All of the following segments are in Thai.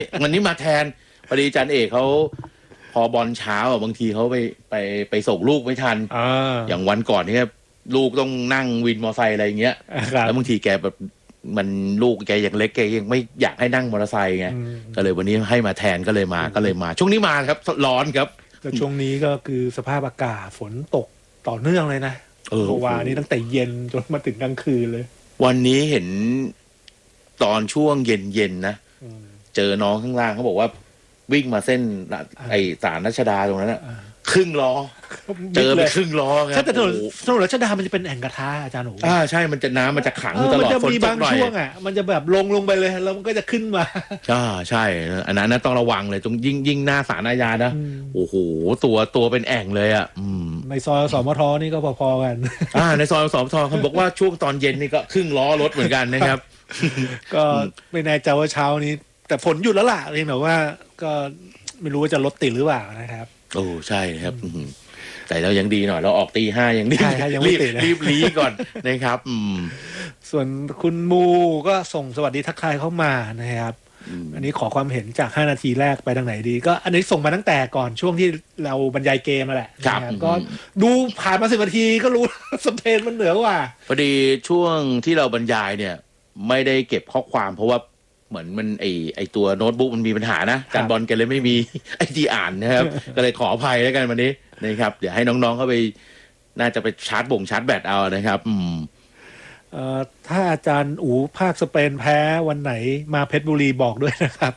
วันนี้มาแทนพอดีจันเอกเขาพอบอลเช้าบางทีเขาไปส่งลูกไม่ทันอย่างวันก่อนนี่ลูกต้องนั่งวินมอเตอร์ไซค์อะไรอย่างเงี้ยแล้วบางทีแกแบบมันลูกแกยังเล็กแกยังไม่อยากให้นั่งมอเตอร์ไซค์ไงก็เลยวันนี้ให้มาแทนก็เลยมาช่วงนี้มาครับร้อนครับก็ช่วงนี้ก็คือสภาพอากาศฝนตกต่อเนื่องเลยนะเมื่อวานนี้ตั้งแต่เย็นจนมาถึงกลางคืนเลยวันนี้เห็นตอนช่วงเย็นนะเจอน้องข้างล่างเขาบอกว่าวิ่งมาเส้นไอสารรัชดาตรงนั้นครึ่งล้อเจอไปครึ่งล้อครับแต่ถนนรัชดามันจะเป็นแอ่งกระทะอาจารย์หนูใช่มันจะน้ำมันจะขังตลอดฝนตกหน่อยมันจะแบบลงไปเลยแล้วมันก็จะขึ้นมาใช่อันนั้นต้องระวังเลยตรงยิ่งหน้าศาลอาญานะโอ้โหตัวเป็นแอ่งเลยอ่ะในซอยสมทนี่ก็พอๆกันในซอยสมทเขาบอกว่าช่วงตอนเย็นนี่ก็ครึ่งล้อรถเหมือนกันนะครับก็ไม่แน่ใจว่าเช้านี้แต่ฝนหยุดแล้วล่ะเพียงแต่ว่าก็ไม่รู้ว่าจะรถติดหรือเปล่านะครับโอ้ใช่ครับแต่เรายังดีหน่อยเราออกตีห้ายังรีบลีก่อนนะครับส่วนคุณมูก็ส่งสวัสดีทักทายเข้ามานะครับอันนี้ขอความเห็นจาก5นาทีแรกไปทางไหนดีก็อันนี้ส่งมาตั้งแต่ก่อนช่วงที่เราบรรยายเกมมาแหละก็ดูผ่านมา10 นาทีก็รู้สเปนมันเหนือกว่าพอดีช่วงที่เราบรรยายเนี่ยไม่ได้เก็บข้อความเพราะว่าเหมือนมันไอตัวโน้ตบุ๊กมันมีปัญหานะการบอลกันเลยไม่มีไอที่อ่านนะครับก็เลยขออภัยแล้วกันวันนี้นะครับเดี๋ยวให้น้องๆเข้าไปน่าจะไปชาร์จแบตเอานะครับถ้าอาจารย์อู๋ภาคสเปนแพ้วันไหนมาเพชรบุรีบอกด้วยนะครับ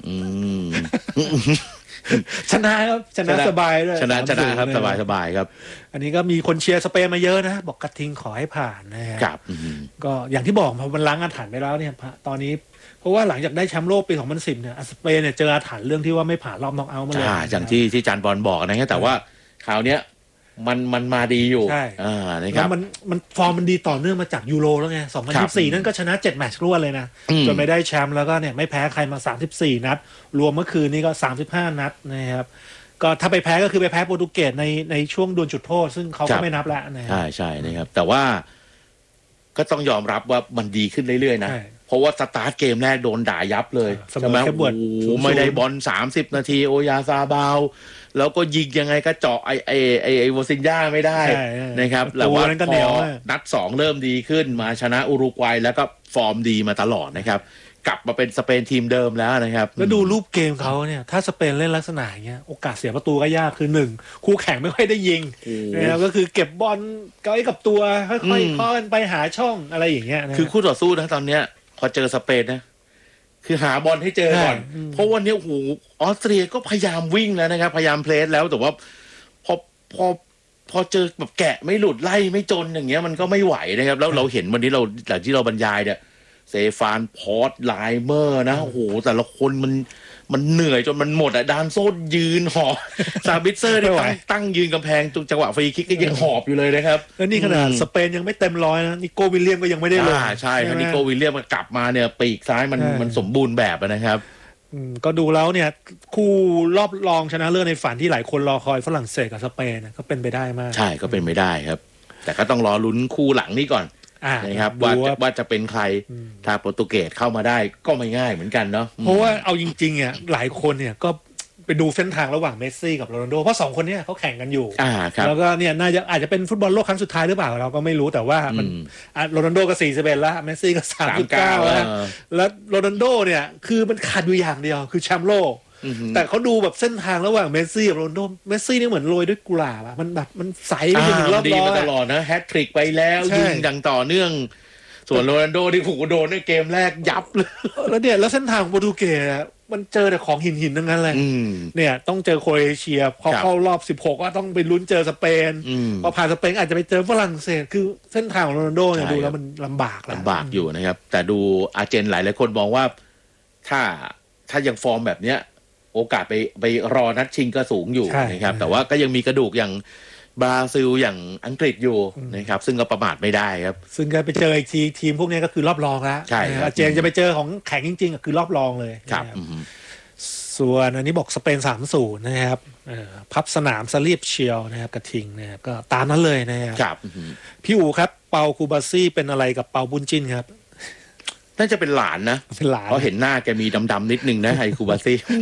ชนะครับชนะสบายด้วยชนะครับสบายครับอันนี้ก็มีคนเชียร์สเปนมาเยอะนะบอกกระทิงขอให้ผ่านนะครับก็อย่างที่บอกพอมันล้างอาถรรพ์ไปแล้วเนี่ยตอนนี้เพราะว่าหลังจากได้แชมป์โลกปี2010เนี่ยสเปนเนี่ยเจออาถรรพ์เรื่องที่ว่าไม่ผ่านรอบน็อกเอาท์มาเลยอย่างที่จานบอลบอกนะแต่ว่าคราวเนี้ยมันมาดีอยู่ใช่นะครับมันฟอร์มมันดีต่อเนื่องมาจากยูโรแล้วไง2024นั่นก็ชนะ7 แมตช์รวดเลยนะจนไม่ได้แชมป์แล้วก็เนี่ยไม่แพ้ใครมา34 นัดรวมเมื่อคืนนี้ก็35 นัดนะครับก็ถ้าไปแพ้ก็คือไปแพ้โปรตุเกสในช่วงดวลจุดโทษซึ่งเขาก็ไม่นับแล้วนะใช่นะครับแต่ว่าก็ต้องยอมรับว่ามันดีขึ้นเรื่อยๆนะเพราะว่าสตาร์ทเกมแรกโดนด่ายับเลยใช่ไหมโอ้โหไม่ได้บอล30 นาทีโอยาซาบาวแล้วก็ยิงยังไงก็เจาะไอโวซินญ่าไม่ได้นะครับแล้วว่าพอนัด2เริ่มดีขึ้นมาชนะอุรุกวัยแล้วก็ฟอร์มดีมาตลอดนะครับกลับมาเป็นสเปนทีมเดิมแล้วนะครับแล้วดูรูปเกมเขาเนี่ยถ้าสเปนเล่นลักษณะอย่างเงี้ยโอกาสเสียประตูก็ยากคือ1คู่แข่งไม่ค่อยได้ยิงนะครับก็คือเก็บบอลก้อยกับตัวค่อยๆเข้ากันไปหาช่องอะไรอย่างเงี้ยคือคู่ต่อสู้นะตอนเนี้ยพอเจอสเปนนะคือหาบอลให้เจอก่อนเพราะวันนี้โอ้โหออสเตรียก็พยายามวิ่งแล้วนะครับพยายามเพลสแล้วแต่ว่าพอเจอแบบแกะไม่หลุดไล่ไม่จนอย่างเงี้ยมันก็ไม่ไหวนะครับแล้วเราเห็นวันนี้เราหลังที่เราบรรยายเนี่ยเซฟานพอร์ตไลเมอร์นะโอ้โหแต่ละคนมันเหนื่อยจนมันหมดดานโซ่ยืนหอบซาบิเซอร์ที่ตั้งยืนกำแพงจังหวะฟรีคิกก็ยังหอบอยู่เลยนะครับแล้วนี่ขนาดสเปนยังไม่เต็มร้อยนะนิโก้วิลเลียมก็ยังไม่ได้ลงใช่นิโก้วิลเลียมกลับมาเนี่ยปีกซ้ายมันสมบูรณ์แบบนะครับก็ดูแล้วเนี่ยคู่รอบรองชนะเลิศในฝันที่หลายคนรอคอยฝรั่งเศสกับสเปนก็เป็นไปได้มากใช่ก็เป็นไปได้ครับแต่ก็ต้องรอลุ้นคู่หลังนี่ก่อนนะครับว่าจะเป็นใครถ้าโปรตุเกสเข้ามาได้ก็ไม่ง่ายเหมือนกันเนาะเพราะว่าเอาจริงๆเนี่ยหลายคนเนี่ยก็ไปดูเส้นทางระหว่างเมสซี่กับโรนัลโดเพราะ2 คนเนี่ยเขาแข่งกันอยู่แล้วก็เนี่ยน่าจะอาจจะเป็นฟุตบอลโลกครั้งสุดท้ายหรือเปล่าเราก็ไม่รู้แต่ว่ามันโรนัลโดก็41แล้วเมสซี่ก็39แล้วโรนัลโดเนี่ยคือมันขาดอยู่อย่างเดียวคือแชมป์โลกแต่เขาดูแบบเส้นทางระหว่างเมสซี่กับโรนัลโดเมสซี่นี่เหมือนโรยด้วยกุหลาบมันแบบมันใสไปถึงรอบดีมาตลอดนะแฮตทริกไปแล้วยิงดังต่อเนื่องส่วนโรนัลโดที่ผูกโดนในเกมแรกยับเลยแล้วเนี่ยแล้วเส้นทางโปรตุเกสมันเจอแต่ของหินทั้งนั้นเลยเนี่ยต้องเจอโครเอเชียพอเข้ารอบ16ก็ต้องไปลุ้นเจอสเปนพอผ่านสเปนอาจจะไปเจอฝรั่งเศสคือเส้นทางของโรนัลโดเนี่ยดูแล้วมันลำบากอยู่นะครับแต่ดูอาร์เจนหลายคนมองว่าถ้ายังฟอร์มแบบเนี้ยโอกาสไปรอนัดชิงก็สูงอยู่นะครับแต่ว่าก็ยังมีกระดูกอย่างบราซิลอย่างอังกฤษอยู่นะครับซึ่งก็ประมาทไม่ได้ครับซึ่งก็ไปเจออีกทีมพวกนี้ก็คือรอบรองแล้วใช่เจนจะไปเจอของแข็งจริงๆคือรอบรองเลยครับส่วนอันนี้บอกสเปน3-0นะครับพับสนามสลีปเชียวนะครับกระทิงนะครับก็ตามนั้นเลยนะครับพี่อู๋ครับเปาคูบาซี่เป็นอะไรกับเปาบุญจินครับน่าจะเป็นหลานนะเพราะเห็นหน้าแกมีดำๆนิดนึงนะไฮคูบาซี่